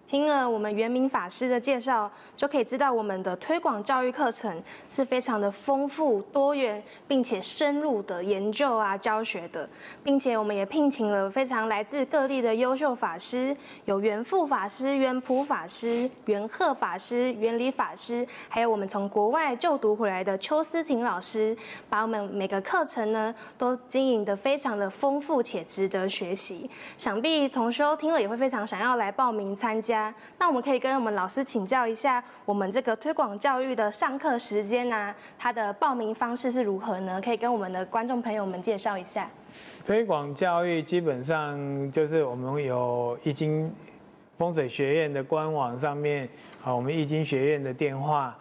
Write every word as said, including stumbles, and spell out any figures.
听了我们元明法师的介绍，就可以知道我们的推广教育课程是非常的丰富多元，并且深入的研究啊教学的，并且我们也聘请了非常来自各地的优秀法师，有元富法师、元普法师、元鹤法师、元理法师，还有我们从国外就读回来的邱思婷老师，把我们每个课程呢都经营得非常的丰富且值得学习。想必同修听了也会非常想要来报名参加。那我们可以跟我们老师请教一下，我们这个推广教育的上课时间啊，它的报名方式是如何呢？可以跟我们的观众朋友们介绍一下。 推广教育基本上就是我们有易经风水学院的官网上面，啊，我们易经学院的电话。